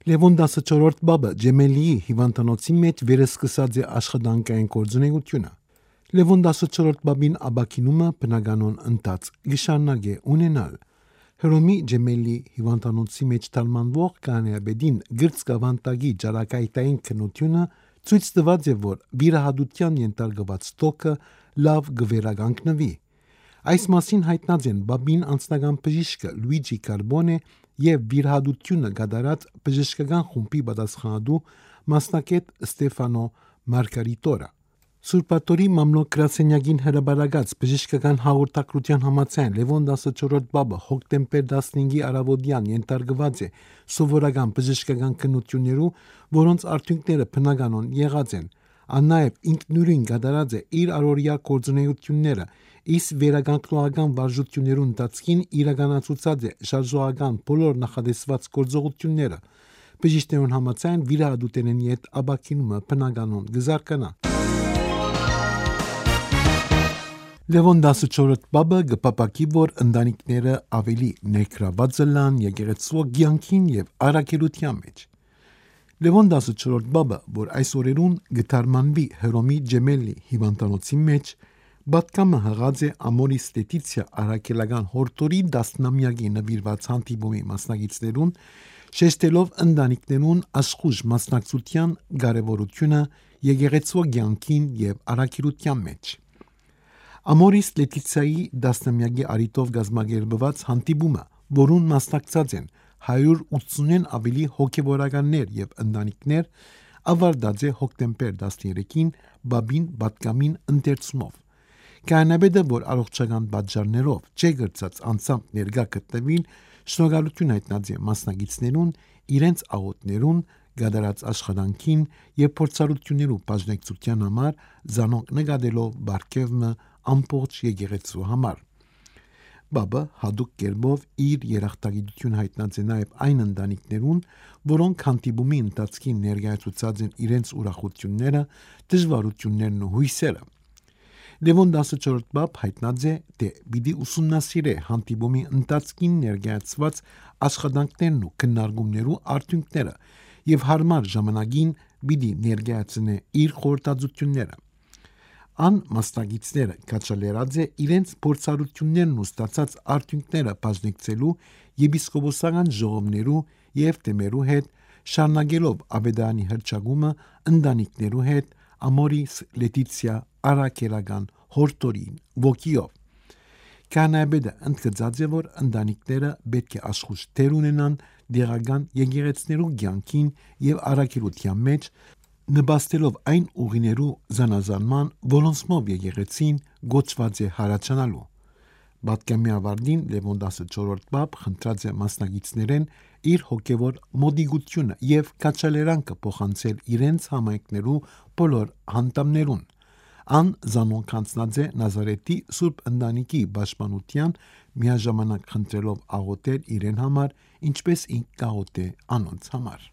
Լևոն 14-րդ բաբը Ջեմելիի հիվանդանոցի մեջ վերսկսած է աշխատանքային գործունեությունը։ Լևոն 14-րդ բաբին աբակինումը բնականon ընթաց գշանագե ունենալ։ Հռոմի Ջեմելի հիվանդանոցի մեջ թալմանվող կանեաբեդին գրծկավանտագի ջարակայտային քննությունը ցույց տված է, որ վիրահատության ենթարկված տոկը լավ գվերագանքնվի։ Այս մասին հայտնած են բաբին անձնական բժիշկը Լուիջի Կարբոնե եւ վիրահատությունը գդարած բժշկական խումբի պատասխանատու մասնակետ Ստեֆանո Մարգարիտորը։ Սուրբատորի մամլոք գրասենյակին հրաբարակած բժշկական հաղորդակցության համաձայն Լևոն 14-րդ բաբը հոկտեմբեր 15-ի առավոտյան ենթարկված է սովորական բժշկական քննություններու, որոնց արդյունքները բնականon եղած են։ Աննայև ինքնուրույն գդարած է իր առօրյա գործունեությունները, իսկ վերագանքնողական վարժություններու ընթացքին իրականացուցած է շարժողական բոլոր նախադեсված գործողությունները։ Բժիշկներուն համաձայն վիրահատութենի հետ աբակինումը բնականon գզարկանա։ Լևոն 14-րդ բաբը գպապակի, որ ընտանիքները ավելի ներգրաված լան եկեղեցու կյանքին եւ առաքելության մեջ։ Լևոն 14-րդ բաբը, որ այս օրերուն գտարմանվի Հռոմի Ջեմելի հիվանդանոցի մեջ, պատկամը հղած է Ամորիս Լետիցիա առաքելական հորտորի 10-ամյակի նվիրված հանդիպումի մասնակիցներուն, շեշտելով ընտանիքներուն աշխուժ մասնակցության կարևորությունը եկեղեցու կյանքին եւ առաքելության մեջ։ Ամորիս Լետիցիայի 10-ամյակի արիտով գազմագերբված հանդիպումը, որուն մասնակցած են 180-ն ավելի հոգևորականներ եւ ընտանիքներ, ավարտած է հոկտեմբեր 13-ին բաբին պատկամին ընթերցումով։ Կանաբեդը, որ առողջական պատճառներով չէ գրծած անձամբ ներկա գտնվին, շնորհալություն հայտնած է մասնակիցներուն, իրենց աղոթներուն, գդարած աշխատանքին եւ փորձառություններու բաժնեկցության համար, զանոնք նկատելով բարգեւը ամբողջ եկեղեցու համար։ Բաբը հadouk կերպով իր երախտագիտություն հայտնած է նաև այն ընտանիքներուն, որոնք հանդիպումի ընթացքին ներկայացուցած են իրենց ուրախությունները, դժվարություններն ու հույսերը։ Լևոն 14-րդ բաբ հայտնած է, թե պիտի ուսումնասիրե հանդիպումի ընթացքին ներկայացված աշխատանքներն ու քննարկումներու արդյունքները եւ հարմար ժամանակին պիտի ներկայացնե իր խորհրդածությունները։ Ան մասնագետները կաչալերած է իրենց փորձառություններն ու ստացած արդյունքները բաժնեկցելու եպիսկոպոսական ժողովներու եւ թեմերու հետ, շարունակելով Աբեդանի հրճագումը ընտանիքներու հետ Ամորիս Լետիցիա առաքելական հորտորին ոգիով։ Կանաբեդը ընդգծած է, որ ընտանիքները պետք է աշխուժ դեր ունենան դեղական եկեղեցներու կյանքին եւ առաքելության մեջ, նպաստելով այն ուղիներու զանազանման, որոնցմով եկեղեցին գոչված է հարաճանալու։ Պատկամի ավարտին Լևոն 14-րդ բաբ խնդրած է մասնագետներեն իր հոգևոր մոդիգությունը եւ կաչալերանքը փոխանցել իրենց համայնքներու բոլոր հանդամներուն։ Ան զանոնք անցնած է Նազարեթի Սուրբ Ընտանիքի պաշտպանության, միաժամանակ խնդրելով աղոթել իրեն համար, ինչպես ինք կաղոթե անոնց համար։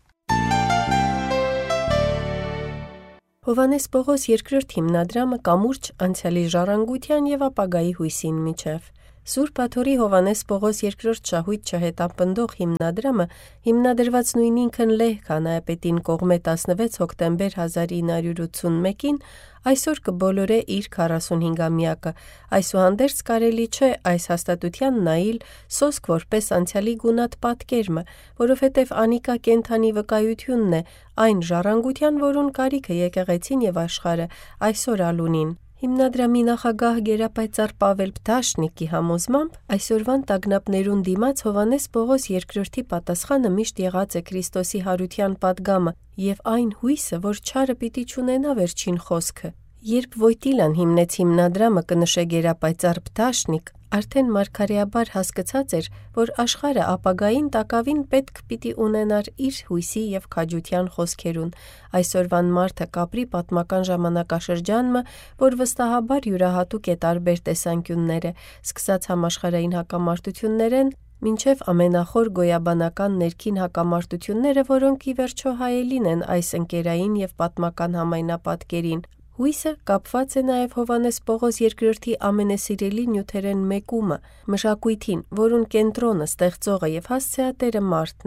Հովանես Պողոս II հիմնադրամը կամուրջ անցյալի ժառանգության եւ ապագայի հույսին միջև։ Սուրբ Աթոռի Հովանես Պողոս II շահույթ չհետապնդող հիմնադրամը հիմնադրված նույն ինքն Լեհ քանայապետին կողմէ 16 հոկտեմբեր 1981-ին այսօր կբոլորե իր 45-ամյակը։ Այսուհանդերձ կարելի չէ այս հաստատության նայել սոսկ որպես անցյալի գունատ պատկերմը, որովհետև անիկա կենթանի վկայությունն է այն ժառանգության, որուն կարիքը եկեղեցին եւ աշխարհը այսօր ալունին։ Հիմնադրամի նախագահ գերապայծառ Պավել Փթաշնիկի համոզմամբ այսօրվան տագնապներուն դիմաց Հովանես Պողոս II պատասխանը միշտ եղած է Քրիստոսի հարության պատգամը եւ այն հույսը, որ չարը պիտի չունենա վերջին խոսքը։ Երբ Վոյտիլան հիմնեց հիմնադրամը, կնշե գերապայծառ Փթաշնիկ, արդեն մարգարեաբար հասկացած էր, որ աշխարհը ապագային տակավին պետք պիտի ունենար իր հույսի եւ քաջության խոսքերուն։ Այսօրվան մարդը կապրի պատմական ժամանակաշրջանը, որ վստահաբար յուրահատուկ է տարբեր տեսանկյունները, սկսած համաշխարհային հակամարտություններեն մինչև ամենախոր գոյաբանական ներքին հակամարտությունները, որոնք ի վերջո հայելին են այս ընկերային եւ պատմական համայնապատկերին։ Հույսը կապված է նաև Հովանես Պողոս II ամենասիրելի նյութերեն մեկումը՝ մշակույթին, որուն կենտրոնը, ստեղծողը եւ հասցեատերը մարդն է։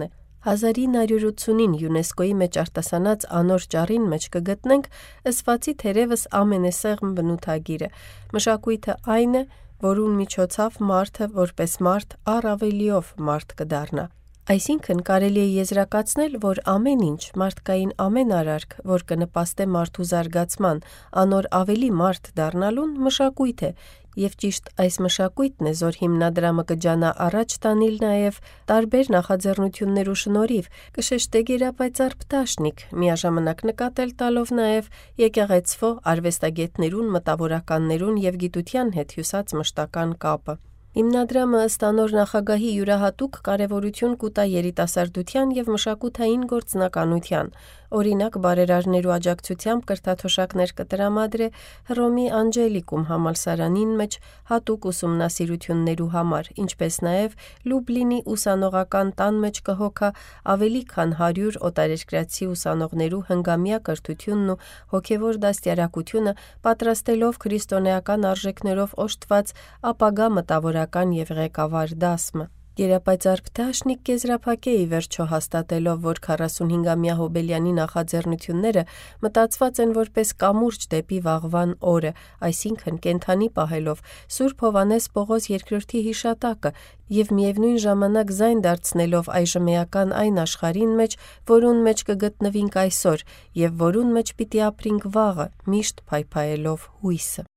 1980-ին ՅՈՒՆԵՍԿՕ-ի մեջ արտասանած անոր ճառին մեջ կգտնենք ըսվածի թերևս ամենեսեղմ բնութագիրը։ Մշակույթը այն է, որուն միջոցով մարդը որպես մարդ առավելիով մարդ կդառնա։ Այսինքն կարելի է եզրակացնել, որ ամեն ինչ, մարդկային ամեն արարք, որ կնպաստե մարդու զարգացման, անոր ավելի մարդ դառնալուն, մշակույթ է, եւ ճիշտ այս մշակույթն է, որ հիմնադրամը կջանա առաջ տանել նաեւ տարբեր նախաձեռնություններու շնորհիվ, կշեշտե գերապայծառ պտաշնիկ, միաժամանակ նկատել տալով նաեւ եկեղեցվո արվեստագետներուն, մտավորականներուն եւ գիտության հետ հյուսած մշտական կապը։ Հիմնադրամը ըստ անոր նախագահի յուրահատուկ կարևորություն կուտա երիտասարդության եւ մշակութային գործնականության։ Օրինակ, բարերարներու աջակցությամբ կրթաթոշակներ կտրամադրե Հռոմի Անջելիկում համալսարանին մեջ հատուկ ուսումնասիրություններու համար, ինչպես նաեւ Լուբլինի ուսանողական տան մեջ կհոգա ավելի քան 100 օտարերկրացի ուսանողներու հնգամյա կրթությունն ու հոգեվոր դաստիարակությունը, պատրաստելով քրիստոնեական արժեքներով օժտված ապագա մտավորական եւ ղեկավար դասմը։ Գերապայծառ պտաշնիկ կեզրափակե ի վերջո հաստատելով, որ 45-ամյա Հոբելյանի նախաձեռնությունները մտածված են որպես կամուրջ դեպի վաղվան օրը, այսինքն կենթանի պահելով Սուրբ Հովհաննես Պողոս II հիշատակը եւ միևնույն ժամանակ զայն դարձնելով այժմեական այն աշխարհին մեջ, որուն մեջ կգտնվինք այսօր եւ որուն մեջ պիտի ապրինք վաղը, միշտ փայփայելով հույսը։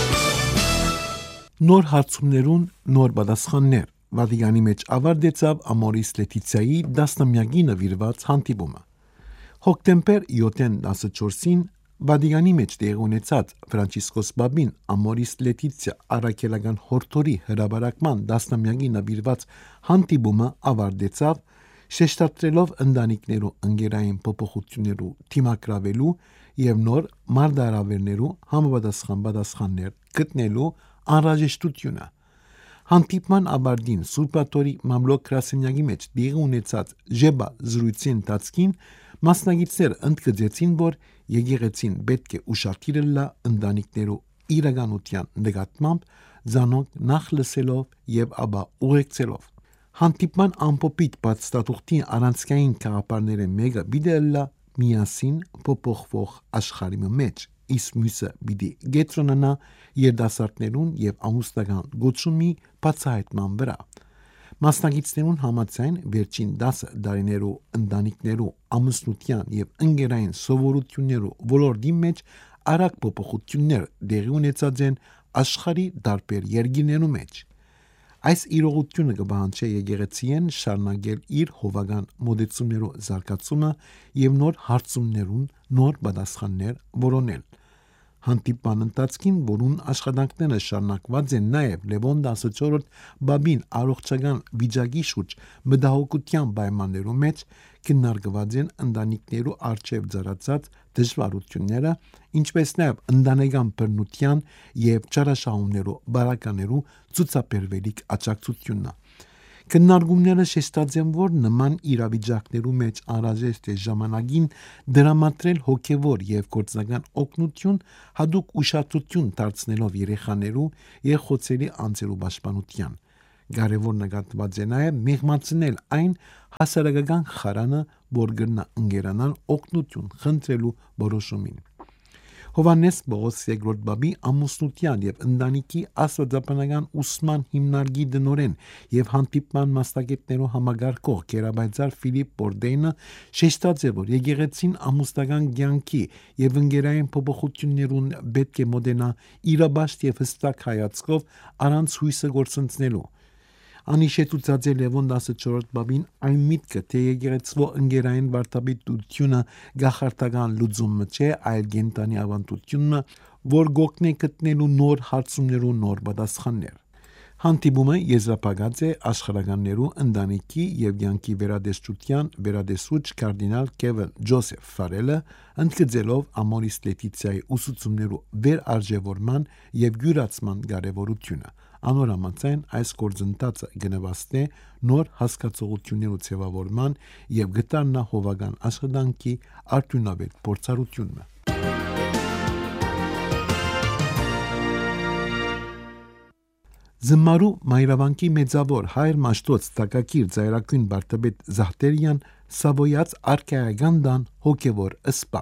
Նոր հարցումներուն նոր պատասխաններ։ Վատիկանի մեջ ավարտեցավ Ամորիս Լետիցիայի 10-ամյակի նվիրված հանդիպումը։ Հոկտեմբեր 7-ին 14-ին Վատիկանի մեջ տեղի ունեցած Ֆրանցիսկոս Պապին Ամորիս Լետիցիա առաքելական հորդորի հրաբարակման 10-ամյակի նվիրված հանդիպումը ավարտեցավ, շեշտադրելով ընտանիքներու ընկերային փոփոխություններու թիմակրավելու եւ նոր մարդարավերներու համապատասխան պատասխաններ գտնելու անհրաժեշտությունը։ Հանդիպման ավարտին Սուրբաթորի մամլոք գրասենյակի մեջ տեղի ունեցած ժեբա զրույցի ընթացքին մասնագետները ընդգծեցին, որ եկեղեցին պետք է ուշադիր լա ընտանիքներու իրականության նկատմամբ, զանոնք նախ լսելով եւ ապա ուղեկցելով։ Հանդիպման ամփոփիչ բացատրուղքի առանցքային գաղափարները մեկը պիտի լա միասին փոփոխվող աշխարհի մեջ, իսկ մյուսը պիտի գետրոնանա երդասարտներուն եւ ամուսնական գոչումի բացահայտման վրա։ Մասնագետներուն համաձայն վերջին 10 տարիներու ընտանիքներու ամուսնության եւ ընկերային սովորություններու ոլորտի մեջ արագ փոփոխություններ տեղի ունեցած են աշխարհի տարբեր երկրներու մեջ։ Այս իրողությունը կբանջի եկեղեցին շարունակել իր հովական մոդեցումներու զարգացումը եւ նոր հարցումներուն նոր պատասխաններ որոնել։ Հանդիպման ընթացքին, որուն աշխատանքները շարունակված են նաև Լևոն 14-րդ Պապին առողջական վիճակի շուրջ մտահոգության պայմաններու մեջ, քննարկված են ընտանիքներու առջև ծառացած դժվարությունները, ինչպես նաև ընտանեկան բռնության եւ չարաշահումներու բարականերու ցուցաբերվելիք աջակցությունը։ Քննարկումները շեշտած են, որ նման իրավիճակներու մեջ անհրաժեշտ է ժամանակին դրամատրել հոգևոր եւ գործնական օգնություն, հadoop ուշադրություն դարձնելով երեխաներու եւ խոցելի անձերու պաշտպանության։ Կարևոր նկատված է նաև մեղմացնել այն հասարակական խարանը, որ կգնա ընկերանալ օգնություն խնդրելու որոշումին։ Հովհաննես Պողոս II Պապի ամուսնության եւ ընտանիքի աստվածաբանական ուսման հիմնարկի դնորեն եւ հանդիպման մասնագետներու համագարկող Գերապայծառ Ֆիլիպ Բորդեյնը շեշտած է, որ եկեղեցին ամուսնական կյանքի եւ ընկերային փոփոխություններուն պետք է մոտենա իրաբաշտ եւ հստակ հայացքով առանց հույսը գործընծնելու։ Անիշետուցած է Լևոն 14-րդ Պապին այն միտքը, թե եկեղեցվո ընկերային վարդապետությունը գախարտական լուծումը չէ, այլ կենտանի ավանդությունը, որ գոգնե գտնելու նոր հարցումներու նոր պատասխաններ։ Հանդիպումը եզրափակած է աշխարհականներու ընտանիքի եւ կյանքի վերադեսչության վերադեսուչ կարդինալ Քևին Ջոսեֆ Ֆարելը, ընդգծելով Ամորիս Լետիցիայի ուսուցումներու վերարժևորման եւ յուրացման կարեւորությունը։ Անորամացայն այս գործընթացը գնահատե նոր հասկացողություններու ձևավորման եւ գտանա հովական աշխատանքի արդյունավետ փորձառությունը։ Զմարու մայրավանքի մեծավոր հայր մաշտոց տակակիր ծայրակույն Բարտաբեդ Զահտերյան Սավոյաց արքայական դան հոգևոր ըսպա։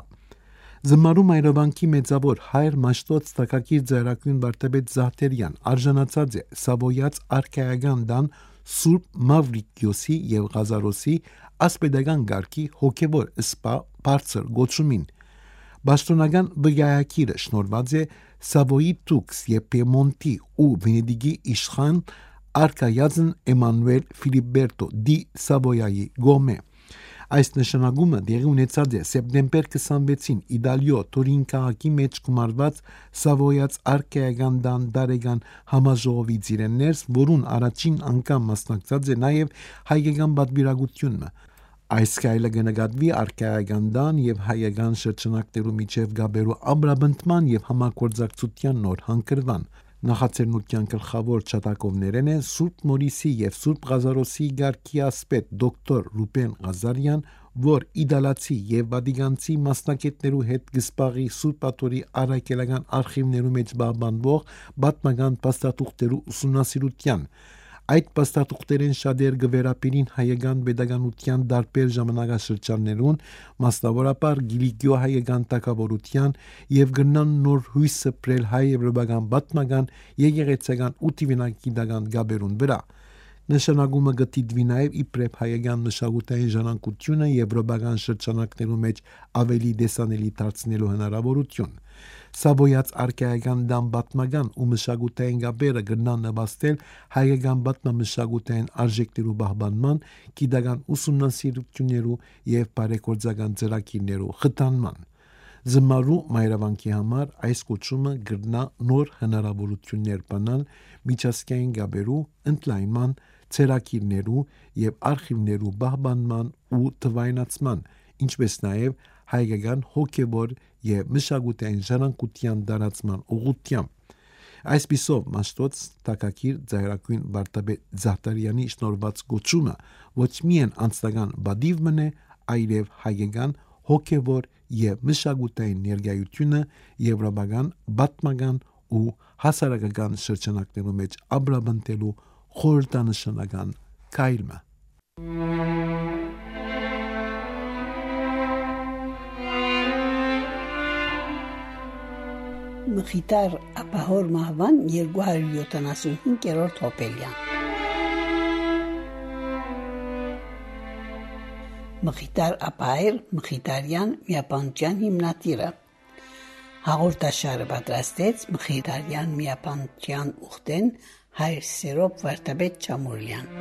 Զմարու մայրավանքի մեծավոր հայր մաշտոց տակակիր ծայրակույն Բարտաբեդ Զահտերյան արժանացած է Սավոյաց արքայական դան Սուրբ Մավրիկիոսի եւ Ղազարոսի ասպետական գարքի հոգևոր ըսպա բարձր գոչումին։ Բաշտոնական բգայակիրը շնորհված է Սավոյի Տուքս եւ Պիեմոնտի ու Վենեդիգի իշխան Արկայազն Էմանուել Ֆիլիպերտո դի Սավոյայի գոմե։ Այս նշանակումը դեղի ունեցած է սեպտեմբեր 26-ին Իտալիո Տուրին քաղաքի մեջ գումարված Սավոյաց արքայական դան դարեգան համաժողովի ծիրեններս, որուն առաջին անգամ մասնակցած է նաև հայկական պատվիրակությունը։ Այս քայլը կնկատվի արքայական դան եւ հայկական շրջանակներու միջև գաբերու ամրապնդման եւ համագործակցության նոր հանգրվան։ Նախաձեռնության գլխավոր չատակովներն են Սուրբ Մորիսի եւ Սուրբ Ղազարոսի գարքի ասպետ դոկտոր Ռուբեն Ղազարյան, որ իդալացի եւ վատիկանցի մասնակիցներու հետ գսպաղի Սուրբ Աթորի առաքելական արխիվներու մեջ բաբանվող պատմական փաստաթուղթերու ուսումնասիրության։ Այդ փաստաթուղթերեն շատեր գվերապիրին հայկական pedagogiության դարբեր ժամանակաշրջաններուն, մասնավորապես Գիլիգիո հայկական տակավորության եւ գնան նոր հույսը պրել հայ եվրոպական պատմական եկեղեցական ու տիվինագիտական գաբերուն վրա։ Նշանակումը գտիդվի նաև իբրև հայկական մշակութային ժառանգությունը եվրոպական շրջանակներու մեջ ավելի դեսանելի դարձնելու հնարավորություն։ Սավոյաց արքայական դան պատմական ու մշակութային գաբերը գնան նվաստել հայկական պատմամշակութային արժեքներու պահպանման, գիտական ուսումնասիրություններու եւ բարեգործական ծրագիրներու խթանման։ Զմարու մայրավանքի համար այս կոչումը գրնա նոր հնարավորություններ բանալ միջազգային գաբերու ընդլայնման, ծրագիրներու եւ արխիվներու պահպանման ու թվայնացման, ինչպես նաեւ հայկական հոգեվոր եւ մշակութային ժառանգության դարացման ուղղությամբ։ Այսպիսով մաշտոց տակակիր ծայրակույն Բարտաբեդ Զահտարյանի շնորհված գոչումը ոչ միայն անձնական բադիվ մնե, այլև հայկական հոգեվոր եւ մշակութային ներկայությունը եվրոպական պատմական ու հասարակական շրջանակներու մեջ ամրապնդելու խորհրդանշական քայլը։ Մխիտար ապահոր մահվան 275-րդ հոպելյան։ Մխիտար ապահեր Մխիտարյան միապանության հիմնադիրը հաղորդաշարը պատրաստեց Մխիտարյան միապանության ուխտեն հայր Սերոբ Վարդապետ Չամուրլյան։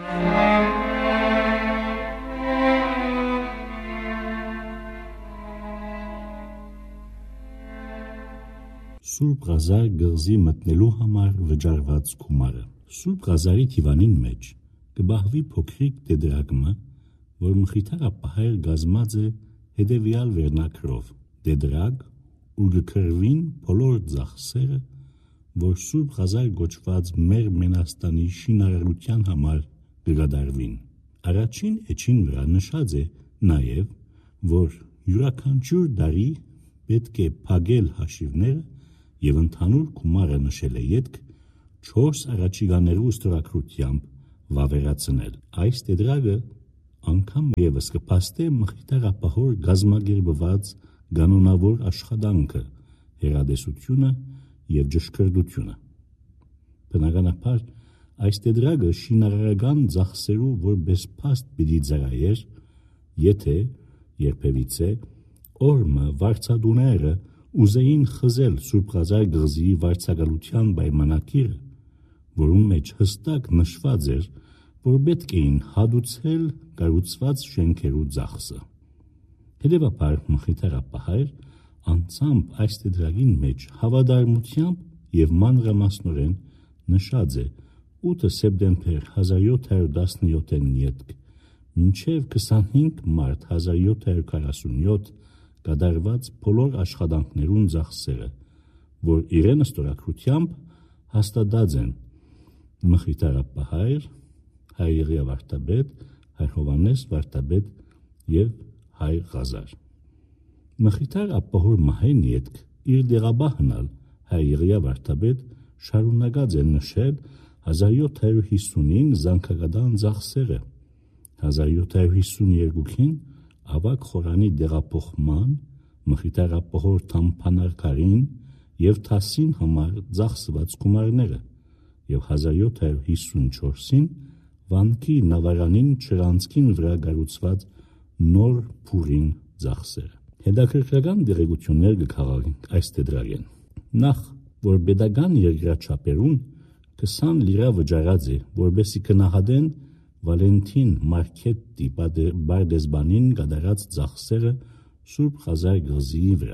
Սուրբ Ղազար գղզի մտնելու համար վճարված գումարը։ Սուրբ Ղազարի թիվանին մեջ կբահվի փոքրիկ դեդրագմը, որ Մխիթար ապահեր գազմած է հետևյալ վերնակրով. դեդրագ, ուր գքրվին բոլոր ծախսերը, որ Սուրբ Ղազար գոչված մեր Մենաստանի շինարարության համար կգադարվին։ Առաջին էջին վրա նշած է նաև, որ յուրաքանչյուր դարի պետք է փակել հաշիվները եւ ընդհանուր գումարը նշել է ետք 4 առաջիկաներու ստորագրությամբ վավերացնել։ Այս դեդրագը անգամ եւս կփաստե Մխիթար ապահոր գազմագերբված կանոնավոր աշխատանքը, հերադեսությունը եւ ճշգրտությունը։ Բնականաբար այս դեդրագը շինարարական ծախսերու որպես փաստ պիտի ծրայեր, եթե երբևիցե օրմը վարձադուները ուզեին խզել Սուրբ Ղազար գղզի վարձակալության պայմանակիրը, որում մեջ հստակ նշված էր, որ պետք էին հադուցել կառուցված շենքերու ծախսը։ Հետևաբար Մխիթար ապահեր անցամբ այս դեդրագին մեջ հավատարմությամբ եւ մանրամասնորեն նշած է 8 սեպտեմբեր 1717-ին ետք մինչև 25 մարտ 1747 կատարված բոլոր աշխատանքներուն ծախսերը, որ իրեն ստորագրությամբ հաստատած են Մխիթար ապահեր, հայր Եղիա Վարդապետ, հայր Հովհաննես Վարդապետ եւ հայր Ղազար։ Մխիթար ապահոր մահեն ետք իր դեղաբահնալ հայր Եղիա Վարդապետ շարունակած է նշել 1750-ին Զանգակադան ծախսերը, 1752-ին ավակ խորանի դեղափոխման, մխիթարապահոր թամփանարկարին և թասին համար ծախսված գումարները և 1754-ին վանքի նավարանին չրանցքին վրա գառուցված նոր փուրին ծախսերը։ Հետաքրքրական դերակցություններ կքաղաքենք այս տետրագեն։ Նախ, որ pedagogan երկրաչափերուն 20 լիրա վճարած է, որբեսի կնահատեն Վալենտին Մարքետտի բարդեզբանին կատարած ծախսերը Սուրբ Ղազար գղզիի վրա։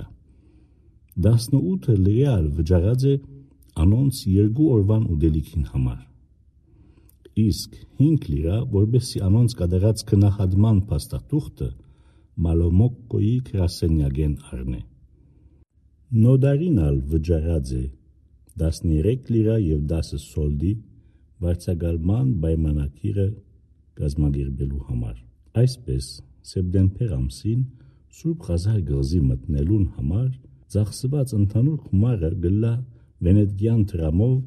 18 լիրա վճարած է անոնց 2 օրվան ուտելիքին համար։ Իսկ 5 լիրա, որբեսի անոնց կատարած քնահատման փաստաթուղթը Մալոմոկկոյի գրասենյակեն առնե։ Նոդարինալ վճարած է 13 լիրա և 10 սոլդի վարձակալման պայմանագիրը կազմակերպելու համար։ Այսպես, սեպտեմբեր ամսին Սուրբ Ղազար գղզի մտնելուն համար ծախսված ընդհանուր գումարը գլա վենետիկյան դրամով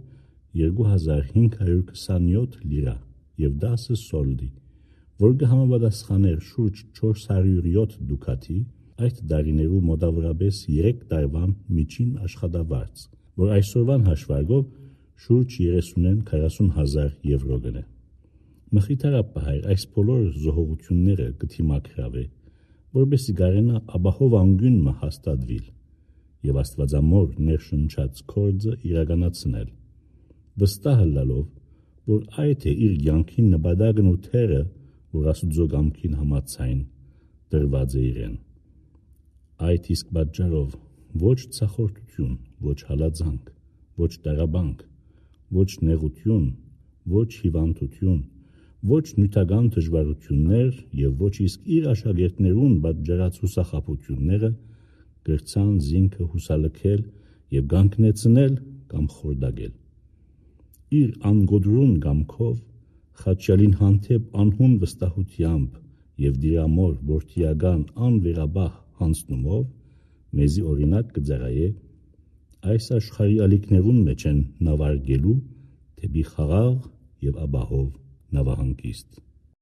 2527 լիրա և 10 սոլդի, որ կհամապատասխաներ շուրջ 407 դուկատի, այդ տարիներու մոտավորապես 3 տարվան միջին աշխատավարձ, որ այսօրվան հաշվարկով շուրջ 30-40 հազար եվրո կնե։ Մխիթարապահայր այս բոլոր զոհողությունները կթիմակրավե, որբեսի գարենա ապահով անգյունը հաստատվիլ և Աստվածամոր ներշնչած գործը իրականացնել, վստահ լալով, որ այդ է իր կյանքի նպատակն ու թերը, որ Աստուծո կամքին համաձայն դրված է իրեն։ Այդ իսկ պատճառով ոչ ցախորտություն, ոչ հալածանք, ոչ տառապանք, ոչ նեղություն, ոչ հիվանդություն, ոչ նյութական դժվարություններ և ոչ իսկ իր աշակերտներուն պատճառած հուսախաբությունները գրցան զինքը հուսալքել և կանգնեցնել կամ խորտակել։ Իր անգոդրուն կամքով Խաչյալին հանդեպ անհուն վստահությամբ և դիրամոր որդիական անվերապահ հանձնումով մեզի օրինակ կծառայե այս աշխարհի ալիքներուն մեջ են նավարկելու դեպի խաղաղ և ապահով նավահանգիստ։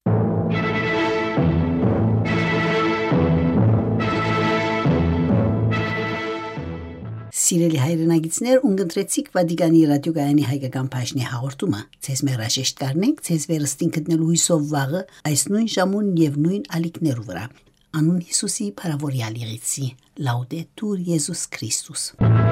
Սիրելի հայրենագիտներ, ունգընտրեցիք Վատիկանի ռադիոգայանի հայկական բաժնի հաղորդումը։ Ձեզ մերաշեշտ կարնենք, ձեզ վերստին գտնելու հույսով վաղը այս նույն ժամուն և նույն ալիքներու վրա։ Անուն Հիսուսի փարավորյալ եղեցի։ Լաուդետուր Եզուս Քրիստոս։